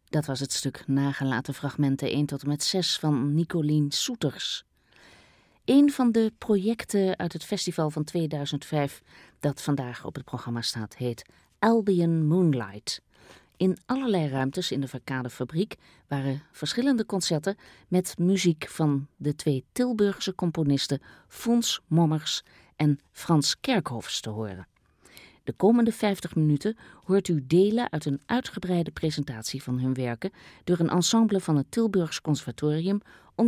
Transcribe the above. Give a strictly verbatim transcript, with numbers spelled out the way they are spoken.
Dat was het stuk Nagelaten fragmenten één tot en met zes van Nicolien Soeters. Een van de projecten uit het festival van tweeduizend vijf dat vandaag op het programma staat heet Albion Moonlight. In allerlei ruimtes in de Verkadefabriek waren verschillende concerten met muziek van de twee Tilburgse componisten Fons Mommers en Frans Kerkhoffs te horen. De komende vijftig minuten hoort u delen uit een uitgebreide presentatie van hun werken door een ensemble van het Tilburgs Conservatorium